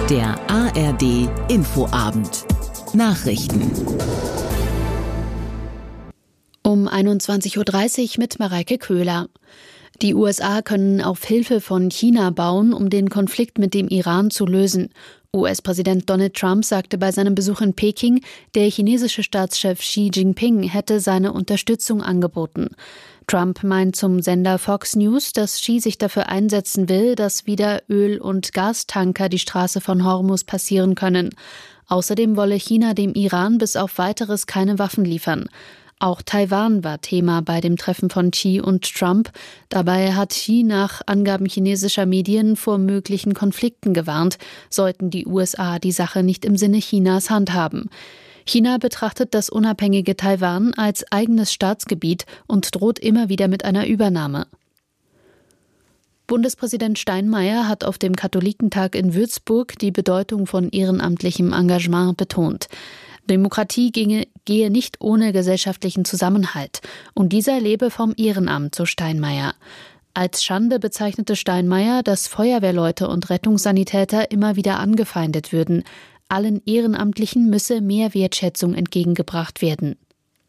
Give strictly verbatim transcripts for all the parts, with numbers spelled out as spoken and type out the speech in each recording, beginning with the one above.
Der A R D Infoabend. Nachrichten. Um einundzwanzig Uhr dreißig mit Mareike Köhler. Die U S A können auf Hilfe von China bauen, um den Konflikt mit dem Iran zu lösen. U S-Präsident Donald Trump sagte bei seinem Besuch in Peking, der chinesische Staatschef Xi Jinping hätte seine Unterstützung angeboten. Trump meint zum Sender Fox News, dass Xi sich dafür einsetzen will, dass wieder Öl- und Gastanker die Straße von Hormuz passieren können. Außerdem wolle China dem Iran bis auf Weiteres keine Waffen liefern. Auch Taiwan war Thema bei dem Treffen von Xi und Trump. Dabei hat Xi nach Angaben chinesischer Medien vor möglichen Konflikten gewarnt, sollten die U S A die Sache nicht im Sinne Chinas handhaben. China betrachtet das unabhängige Taiwan als eigenes Staatsgebiet und droht immer wieder mit einer Übernahme. Bundespräsident Steinmeier hat auf dem Katholikentag in Würzburg die Bedeutung von ehrenamtlichem Engagement betont. Demokratie ginge, gehe nicht ohne gesellschaftlichen Zusammenhalt. Und dieser lebe vom Ehrenamt, so Steinmeier. Als Schande bezeichnete Steinmeier, dass Feuerwehrleute und Rettungssanitäter immer wieder angefeindet würden. Allen Ehrenamtlichen müsse mehr Wertschätzung entgegengebracht werden.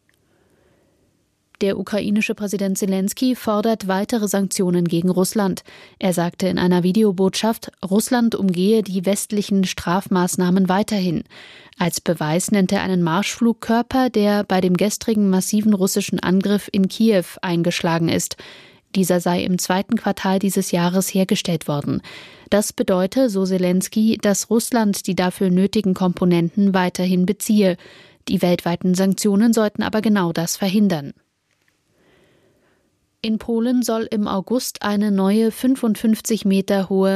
Der ukrainische Präsident Selenskyj fordert weitere Sanktionen gegen Russland. Er sagte in einer Videobotschaft, Russland umgehe die westlichen Strafmaßnahmen weiterhin. Als Beweis nennt er einen Marschflugkörper, der bei dem gestrigen massiven russischen Angriff in Kiew eingeschlagen ist. Dieser sei im zweiten Quartal dieses Jahres hergestellt worden. Das bedeute, so Selenskyj, dass Russland die dafür nötigen Komponenten weiterhin beziehe. Die weltweiten Sanktionen sollten aber genau das verhindern. In Polen soll im August eine neue fünfundfünfzig Meter hohe